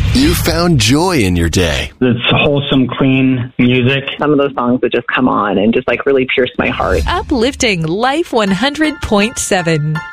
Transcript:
You found joy in your day. It's wholesome, clean music. Some of those songs would just come on and just like really pierce my heart. Uplifting Life 100.7.